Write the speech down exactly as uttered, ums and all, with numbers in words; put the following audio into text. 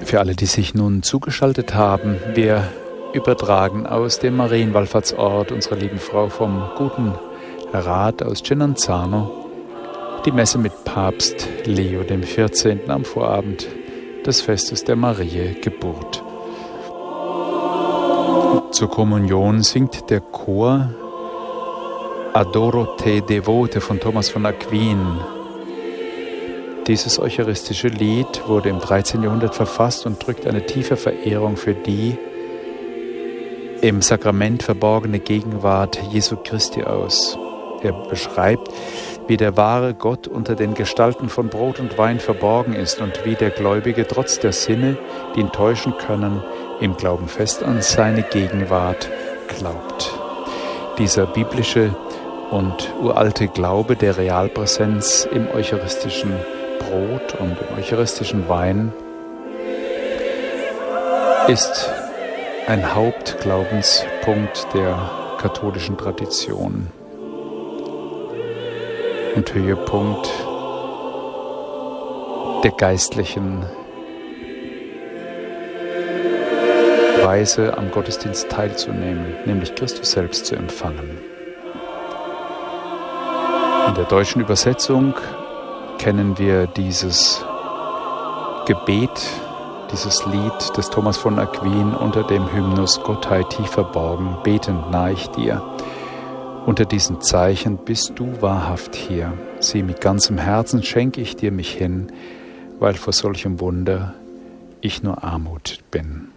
Für alle, die sich nun zugeschaltet haben, wir übertragen aus dem Marienwallfahrtsort unserer lieben Frau vom Guten Rat aus Cennanzano die Messe mit Papst Leo dem vierzehnten am Vorabend des Festes der Mariä Geburt. Zur Kommunion singt der Chor Adoro te Devote von Thomas von Aquin. Dieses eucharistische Lied wurde im dreizehnten Jahrhundert verfasst und drückt eine tiefe Verehrung für die im Sakrament verborgene Gegenwart Jesu Christi aus. Er beschreibt, wie der wahre Gott unter den Gestalten von Brot und Wein verborgen ist und wie der Gläubige trotz der Sinne, die ihn täuschen können, im Glauben fest an seine Gegenwart glaubt. Dieser biblische und uralte Glaube der Realpräsenz im eucharistischen Brot und im eucharistischen Wein ist ein Hauptglaubenspunkt der katholischen Tradition und Höhepunkt der geistlichen Weise am Gottesdienst teilzunehmen, nämlich Christus selbst zu empfangen. In der deutschen Übersetzung kennen wir dieses Gebet, dieses Lied des Thomas von Aquin unter dem Hymnus Gottheit tief verborgen, betend nahe ich dir. Unter diesen Zeichen bist du wahrhaft hier. Sieh, mit ganzem Herzen schenke ich dir mich hin, weil vor solchem Wunder ich nur Armut bin.